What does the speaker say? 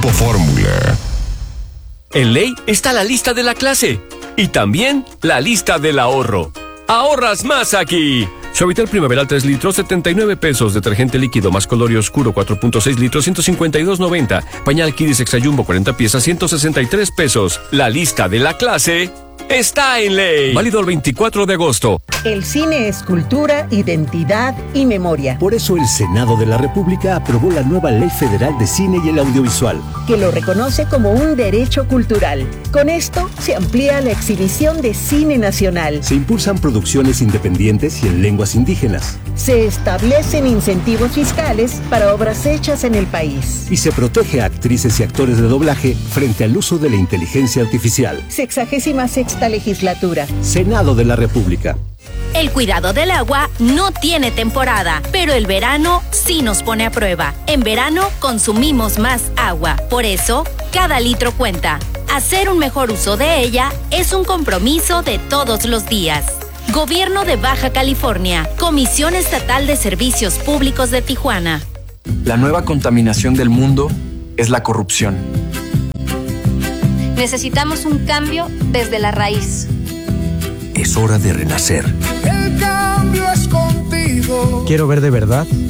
Grupo Fórmula. En Ley está la lista de la clase y también la lista del ahorro. ¡Ahorras más aquí! Suavitel Primaveral 3 litros, 79 pesos. Detergente líquido más color y oscuro 4.6 litros, 152.90. Pañal Kidis Extra Jumbo 40 piezas, 163 pesos. La lista de la clase está en Ley. Válido el 24 de agosto. El cine es cultura, identidad y memoria. Por eso el Senado de la República aprobó la nueva Ley Federal de Cine y el Audiovisual, que lo reconoce como un derecho cultural. Con esto se amplía la exhibición de cine nacional. Se impulsan producciones independientes y en lenguas indígenas. Se establecen incentivos fiscales para obras hechas en el país. Y se protege a actrices y actores de doblaje frente al uso de la inteligencia artificial. 66ª legislatura. Senado de la República. El cuidado del agua no tiene temporada, pero el verano sí nos pone a prueba. En verano consumimos más agua. Por eso, cada litro cuenta. Hacer un mejor uso de ella es un compromiso de todos los días. Gobierno de Baja California, Comisión Estatal de Servicios Públicos de Tijuana. La nueva contaminación del mundo es la corrupción. Necesitamos un cambio desde la raíz. Es hora de renacer. El cambio es contigo. Quiero ver de verdad